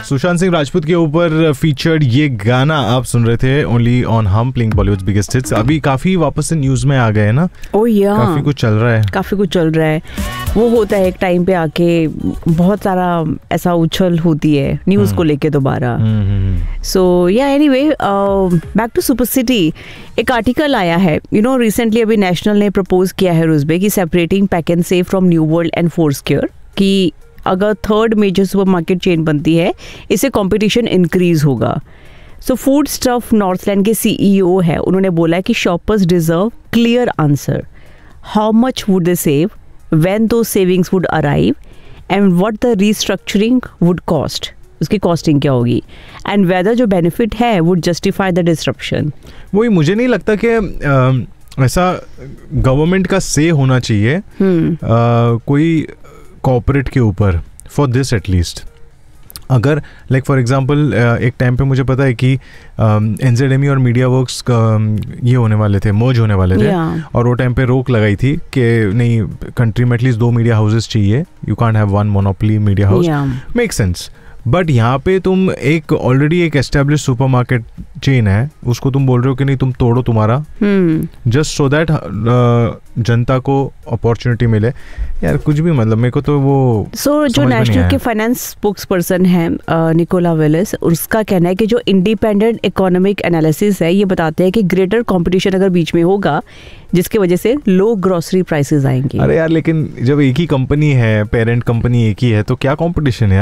सुशांत सिंह राजपूत के ऊपर फीचर्ड ये गाना आप सुन रहे थे ओनली ऑन हम प्लेइंग बॉलीवुड बिगेस्ट हिट्स। अभी काफी वापस से न्यूज में आ गए ना। काफी कुछ चल रहा है। वो होता है एक टाइम पे आके बहुत सारा ऐसा उछल होती है न्यूज को लेके दोबारा। सो या anyway, back to super city. एक आर्टिकल आया है, रिसेंटली अभी नेशनल ने प्रपोज किया है रुजबे की separating pack and save from new world and फोरस्क्योर, कि अगर थर्ड मेजर सुपरमार्केट चेन बनती है इससे कंपटीशन इंक्रीज होगा। सो फूड स्टफ नॉर्थलैंड के सीईओ है, उन्होंने बोला कि shoppers deserve clear answer. How much would they save, when दो savings would arrive and what the restructuring would cost, उसकी कॉस्टिंग क्या होगी, एंड वेदर जो बेनिफिट है वुड जस्टिफाई द डिसरप्शन। वही, मुझे नहीं लगता कि ऐसा गवर्नमेंट का से होना चाहिए कोई कॉर्पोरेट के ऊपर, फॉर दिस एटलीस्ट। अगर लाइक फॉर एग्जांपल एक टाइम पे मुझे पता है कि एनजेडएमई और मीडिया वर्क्स ये होने वाले थे, मर्ज होने वाले थे, और वो टाइम पे रोक लगाई थी कि नहीं, कंट्री में एटलीस्ट 2 मीडिया हाउसेस चाहिए, you can't have one monopoly media house. Make sense. But यहाँ पे तुम एक ऑलरेडी एक एस्टेब्लिश सुपरमार्केट चेन है, उसको तुम बोल रहे हो कि नहीं तुम तोड़ो तुम्हारा, जस्ट सो दैट जनता को अपॉर्चुनिटी मिले। यार कुछ भी, मतलब मेरे को तो वो जो नेशनल के फाइनेंस स्पोक्स पर्सन है निकोला वेलिस, उसका कहना है कि जो इंडिपेंडेंट इकोनॉमिक एनालिसिस है ये बताते हैं कि ग्रेटर कंपटीशन अगर बीच में होगा जिसकी वजह से लो ग्रोसरी प्राइसेस आएंगे। अरे यार, लेकिन जब एक ही कंपनी है, पेरेंट कंपनी एक ही है, तो क्या कंपटीशन है।